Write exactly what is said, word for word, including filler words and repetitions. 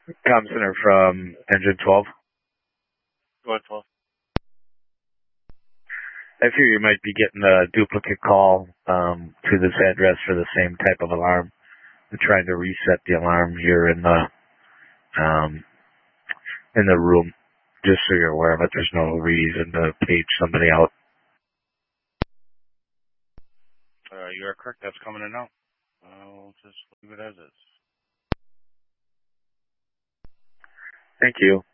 Com Center from Engine twelve. Go ahead, twelve. I fear you might be getting a duplicate call um, to this address for the same type of alarm. I'm trying to reset the alarm here in the um, in the room, just so you're aware of it. There's no reason to page somebody out. Uh, you are correct. That's coming in now. I'll just leave it as is. Thank you.